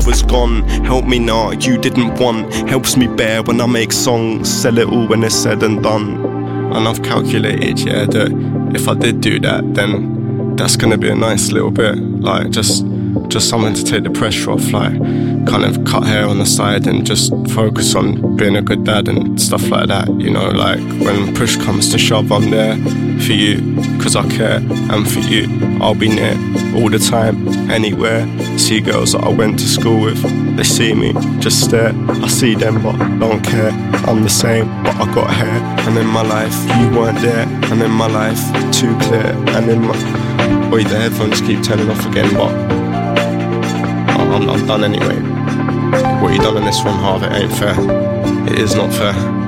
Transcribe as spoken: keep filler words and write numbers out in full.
was gone. Help me now, you didn't want. Helps me bear when I make songs. Sell it all when it's said and done. And I've calculated, yeah, that if I did do that, then that's gonna be a nice little bit, like just just something to take the pressure off, like kind of cut hair on the side and just focus on being a good dad and stuff like that, you know, like when push comes to shove, I'm there for you, cause I care, and for you, I'll be near, all the time, anywhere. See girls that I went to school with, they see me, just stare, I see them but don't care, I'm the same, but I got hair, and in my life, you weren't there, and in my life, too clear, and in my, wait, the headphones keep turning off again, but I'm, I'm done anyway. What you done in this one, Harv, it ain't fair. It is not fair.